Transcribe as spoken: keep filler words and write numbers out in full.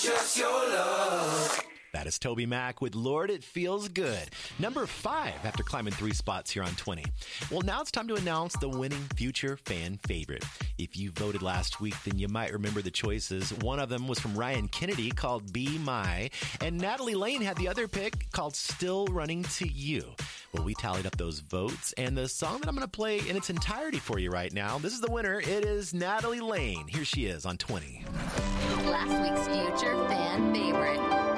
Just your love. That is Toby Mac with Lord, It Feels Good. Number five after climbing three spots here on twenty. Well, now it's time to announce the winning future fan favorite. If you voted last week, then you might remember the choices. One of them was from Ryan Kennedy called Be My, and Natalie Lane had the other pick called Still Running to You. Well, we tallied up those votes, and the song that I'm going to play in its entirety for you right now, this is the winner. It is Natalie Lane. Here she is on twenty. Last week's future fan favorite.